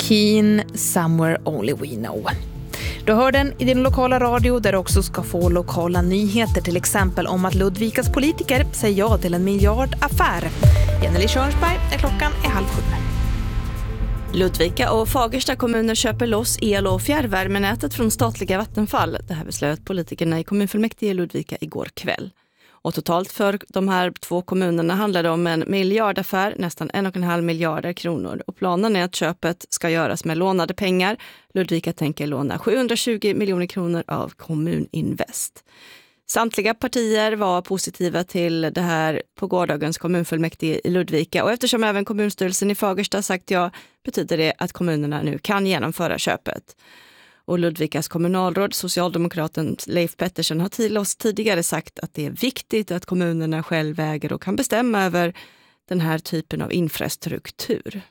Keane, Somewhere Only We Know. Du hör den i din lokala radio där du också ska få lokala nyheter, till exempel om att Ludvikas politiker säger ja till en miljardaffär. Jenny Körnsberg är klockan 6:30. Ludvika och Fagersta kommuner köper loss el- och fjärrvärmenätet från statliga Vattenfall. Det här beslöt politikerna i kommunfullmäktige i Ludvika igår kväll. Och totalt för de här två kommunerna handlar det om en miljardaffär, nästan 1,5 miljarder kronor. Och planen är att köpet ska göras med lånade pengar. Ludvika tänker låna 720 miljoner kronor av Kommuninvest. Samtliga partier var positiva till det här på gårdagens kommunfullmäktige i Ludvika. Och eftersom även kommunstyrelsen i Fagersta sagt ja, betyder det att kommunerna nu kan genomföra köpet. Och Ludvikas kommunalråd, socialdemokraten Leif Pettersson, har till oss tidigare sagt att det är viktigt att kommunerna själv äger och kan bestämma över den här typen av infrastruktur.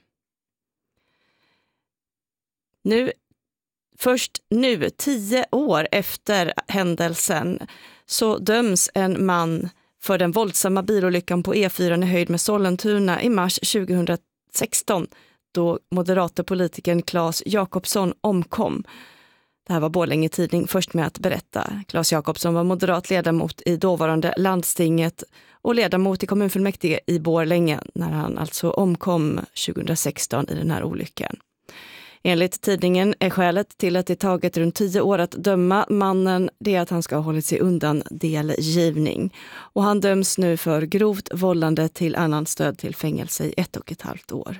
Först nu, 10 år efter händelsen, så döms en man för den våldsamma bilolyckan på E4 i höjd med Sollentuna i mars 2016, då moderata politikern Claes Jakobsson omkom. Det här var Borlänge Tidning först med att berätta. Claes Jakobsson var moderat ledamot i dåvarande landstinget och ledamot i kommunfullmäktige i Borlänge när han alltså omkom 2016 i den här olyckan. Enligt tidningen är skälet till att det tagit runt 10 år att döma mannen det att han ska ha hållit sig undan delgivning. Och han döms nu för grovt vållande till annan stöd till fängelse i 1,5 år.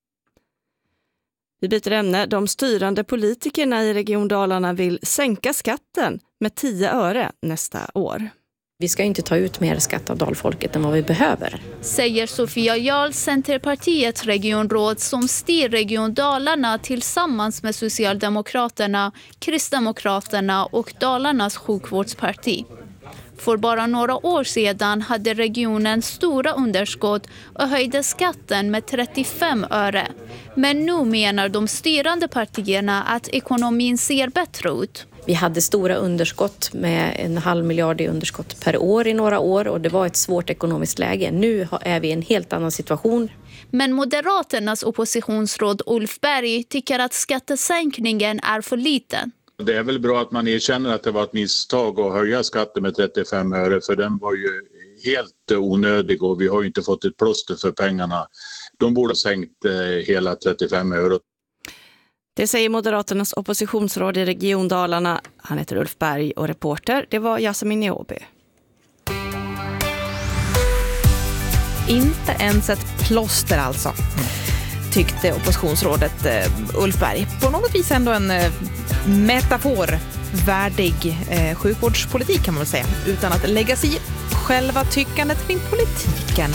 Vi byter ämne. De styrande politikerna i Region Dalarna vill sänka skatten med 10 öre nästa år. Vi ska inte ta ut mer skatt av dalfolket än vad vi behöver. Säger Sofia Jarl, Centerpartiets regionråd som styr Region Dalarna tillsammans med Socialdemokraterna, Kristdemokraterna och Dalarnas sjukvårdsparti. För bara några år sedan hade regionen stora underskott och höjde skatten med 35 öre. Men nu menar de styrande partierna att ekonomin ser bättre ut. Vi hade stora underskott med 1,5 miljard i underskott per år i några år och det var ett svårt ekonomiskt läge. Nu är vi i en helt annan situation. Men Moderaternas oppositionsråd Ulf Berg tycker att skattesänkningen är för liten. Det är väl bra att man erkänner att det var ett misstag att höja skatten med 35 öre, för den var ju helt onödig och vi har ju inte fått ett plåster för pengarna. De borde ha sänkt hela 35 öre. Det säger Moderaternas oppositionsråd i Region Dalarna. Han heter Ulf Berg och reporter. Det var Jasmin Niobi. Inte ens ett plåster alltså, tyckte oppositionsrådet Ulf Berg. På något vis ändå en metafor värdig sjukvårdspolitik kan man väl säga, utan att lägga sig i själva tyckandet kring politiken.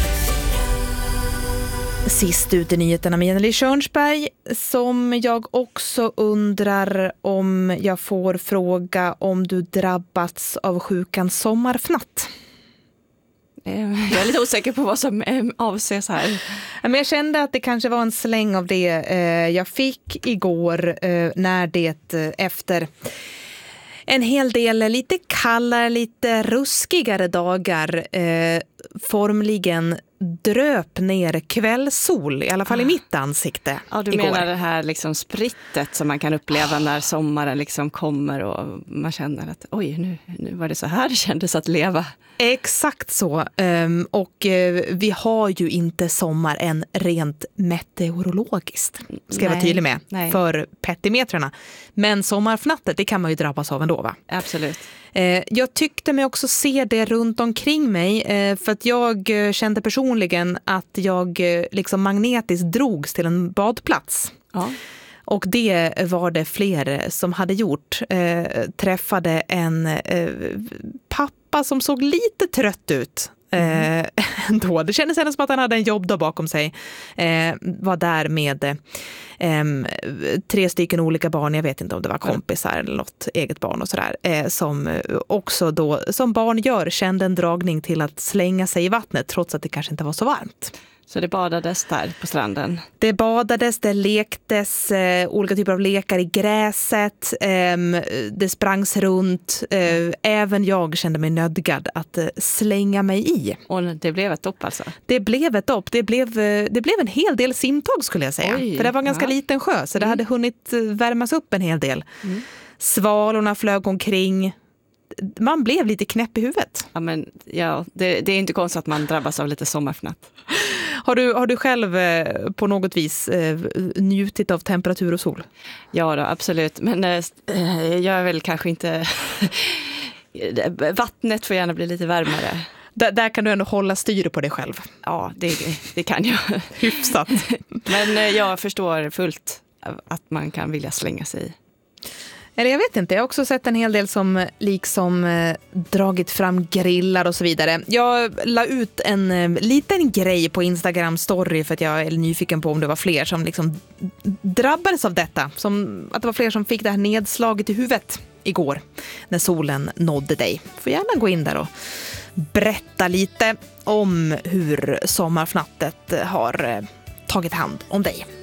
Sist ut i nyheterna med Jenny Körnsberg, som jag också undrar om jag får fråga om du drabbats av sjukan sommarfnatt. Jag är lite osäker på vad som avses här. Men jag kände att det kanske var en släng av det jag fick igår när det efter en hel del lite kallare, lite ruskigare dagar formligen dröp ner kvällssol, i alla fall i mitt ansikte. Ja, du igår. menar det här liksom sprittet som man kan uppleva när sommaren liksom kommer och man känner att oj, nu var det så här det kändes att leva. Exakt så. Och vi har ju inte sommar än rent meteorologiskt. Ska jag vara tydlig med. Nej. För petimetrarna. Men sommarfnattet, det kan man ju drabbas av ändå, va? Absolut. Jag tyckte mig också se det runt omkring mig. För att jag kände personligen att jag liksom magnetiskt drogs till en badplats. Ja. Och det var det fler som hade gjort. Träffade en pappa som såg lite trött ut. Då. Det kändes ändå som att han hade en jobbdag bakom sig. Var där med 3 stycken olika barn. Jag vet inte om det var kompisar eller något eget barn och sådär. Som också då, som barn gör, kände en dragning till att slänga sig i vattnet trots att det kanske inte var så varmt. Så det badades där på stranden? Det badades, det lektes olika typer av lekar i gräset, det sprangs runt. Även jag kände mig nödgad att slänga mig i. Och det blev ett dopp alltså? Det blev ett dopp. Det blev en hel del simtag skulle jag säga. För det var en ganska liten sjö så det hade hunnit värmas upp en hel del. Svalorna flög omkring. Man blev lite knäpp i huvudet. Ja, det är inte konstigt att man drabbas av lite sommarfnatt. Har du själv på något vis njutit av temperatur och sol? Ja då, absolut. Men jag är väl kanske inte... Vattnet får gärna bli lite varmare. Där kan du ändå hålla styr på dig själv. Ja, det kan jag. Hyfsat. Men jag förstår fullt att man kan vilja slänga sig i. Eller jag vet inte, jag har också sett en hel del som liksom dragit fram grillar och så vidare. Jag la ut en liten grej på Instagram story för att jag är nyfiken på om det var fler som liksom drabbades av detta. Som att det var fler som fick det här nedslaget i huvudet igår när solen nådde dig. Får gärna gå in där och berätta lite om hur sommarfnattet har tagit hand om dig.